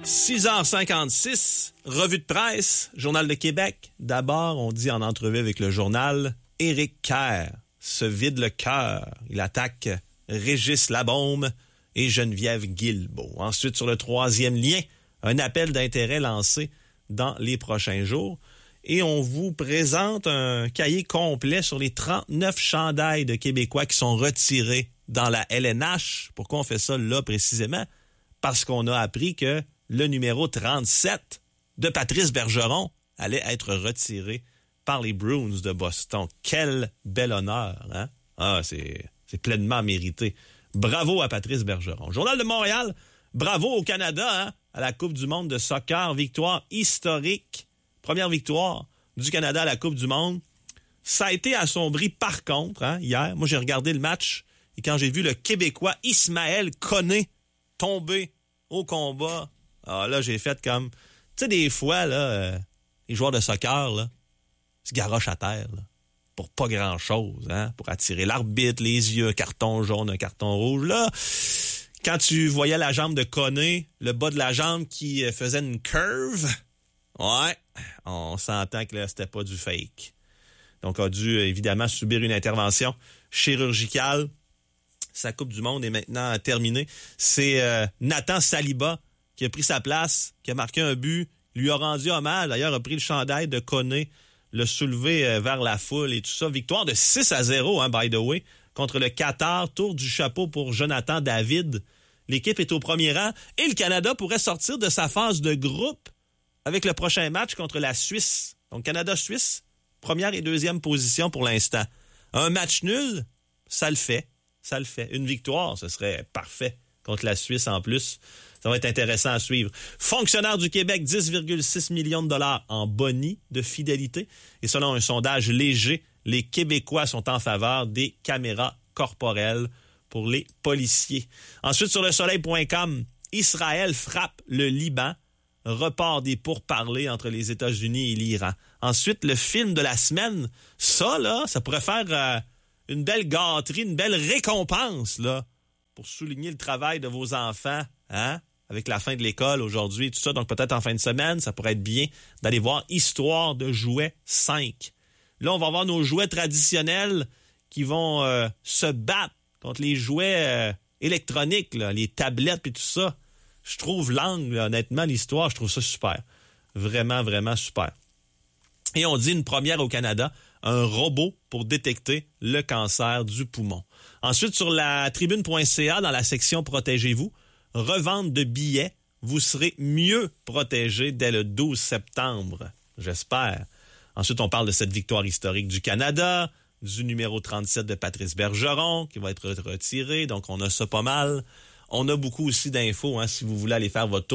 6h56, revue de presse, Journal de Québec. D'abord, on dit en entrevue avec le journal, Éric Kerr se vide le cœur. Il attaque Régis Labaume et Geneviève Guilbeault. Ensuite, sur le troisième lien, un appel d'intérêt lancé dans les prochains jours. Et on vous présente un cahier complet sur les 39 chandails de Québécois qui sont retirés dans la LNH. Pourquoi on fait ça là précisément? Parce qu'on a appris que le numéro 37 de Patrice Bergeron allait être retiré par les Bruins de Boston. Quel bel honneur, hein? Ah, c'est pleinement mérité. Bravo à Patrice Bergeron. Journal de Montréal, bravo au Canada, hein? À la Coupe du monde de soccer, victoire historique. Première victoire du Canada à la Coupe du monde. Ça a été assombri par contre, hein, hier. Moi, j'ai regardé le match et quand j'ai vu le Québécois Ismaël Koné tomber au combat, ah, là, j'ai fait comme... Tu sais, des fois, là, les joueurs de soccer, là, se garochent à terre, là, pour pas grand-chose, hein, pour attirer l'arbitre, les yeux, un carton jaune, un carton rouge. Là, quand tu voyais la jambe de Koné, le bas de la jambe qui faisait une curve, ouais, on s'entend que là, c'était pas du fake. Donc, a dû, évidemment, subir une intervention chirurgicale. Sa Coupe du monde est maintenant terminée. C'est Nathan Saliba qui a pris sa place, qui a marqué un but, lui a rendu hommage. D'ailleurs, a pris le chandail de Koné, l'a soulevé vers la foule et tout ça. Victoire de 6-0, hein, by the way, contre le Qatar. Tour du chapeau pour Jonathan David. L'équipe est au premier rang et le Canada pourrait sortir de sa phase de groupe avec le prochain match contre la Suisse. Donc, Canada-Suisse, première et deuxième position pour l'instant. Un match nul, ça le fait. Ça le fait. Une victoire, ce serait parfait contre la Suisse en plus. Ça va être intéressant à suivre. Fonctionnaire du Québec, 10,6 millions de dollars en boni de fidélité. Et selon un sondage léger, les Québécois sont en faveur des caméras corporelles pour les policiers. Ensuite, sur lesoleil.com, Israël frappe le Liban. Report des pourparlers entre les États-Unis et l'Iran. Ensuite, le film de la semaine, ça, là, ça pourrait faire une belle gâterie, une belle récompense, là, pour souligner le travail de vos enfants, hein, avec la fin de l'école aujourd'hui et tout ça. Donc, peut-être en fin de semaine, ça pourrait être bien d'aller voir Histoire de jouets 5. Là, on va voir nos jouets traditionnels qui vont se battre contre les jouets électroniques, là, les tablettes et tout ça. Je trouve l'angle, honnêtement, l'histoire, je trouve ça super. Vraiment, vraiment super. Et on dit une première au Canada, un robot pour détecter le cancer du poumon. Ensuite, sur la tribune.ca, dans la section « Protégez-vous », revente de billets, vous serez mieux protégé dès le 12 septembre, j'espère. Ensuite, on parle de cette victoire historique du Canada, du numéro 37 de Patrice Bergeron, qui va être retiré, donc on a ça pas mal. On a beaucoup aussi d'infos, hein, si vous voulez aller faire votre tour